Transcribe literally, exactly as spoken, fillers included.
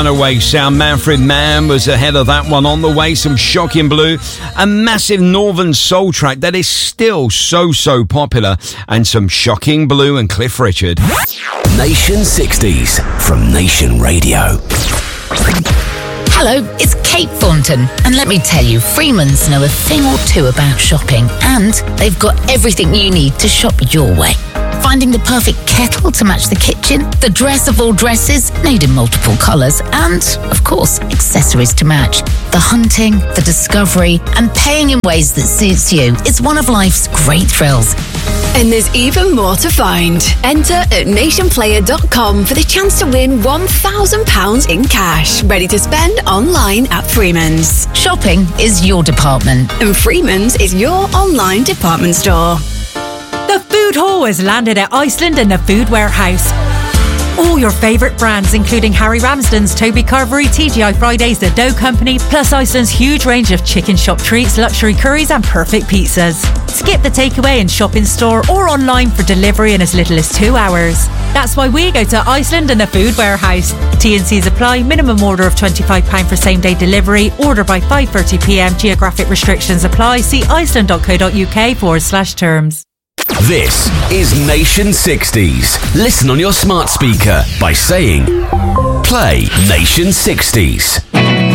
Away sound. Manfred Mann was ahead of that one. On the way, some Shocking Blue, a massive Northern soul track that is still so so popular, and some Shocking Blue and Cliff Richard. Nation sixties from Nation Radio. Hello, it's Kate Thornton, and let me tell you, Freeman's know a thing or two about shopping, and they've got everything you need to shop your way. Finding the perfect kettle to match the kitchen, the dress of all dresses, made in multiple colours, and, of course, accessories to match. The hunting, the discovery, and paying in ways that suits you is one of life's great thrills. And there's even more to find. Enter at nation player dot com for the chance to win one thousand pounds in cash, ready to spend online at Freeman's. Shopping is your department, and Freeman's is your online department store. The Food Hall has landed at Iceland and the Food Warehouse. All your favourite brands, including Harry Ramsden's, Toby Carvery, T G I Fridays, The Dough Company, plus Iceland's huge range of chicken shop treats, luxury curries and perfect pizzas. Skip the takeaway and shop in store or online for delivery in as little as two hours. That's why we go to Iceland and the Food Warehouse. T and C's apply. Minimum order of twenty-five pounds for same day delivery. Order by five thirty p m. Geographic restrictions apply. See iceland.co.uk forward slash terms. This is Nation sixties. Listen on your smart speaker by saying, play Nation sixties.